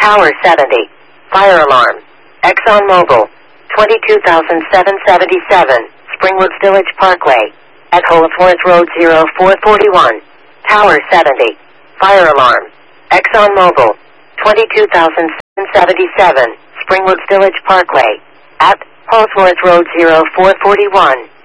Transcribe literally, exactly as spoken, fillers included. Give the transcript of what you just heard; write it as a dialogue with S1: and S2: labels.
S1: Tower seventy. Fire alarm. ExxonMobil. twenty-two thousand seven hundred seventy-seven. Springwoods Village Parkway. At Holsworth Road zero four four one. Tower seventy. Fire alarm. ExxonMobil. twenty-two thousand seven hundred seventy-seven. Springwoods Village Parkway. At Holsworth Road zero four four one.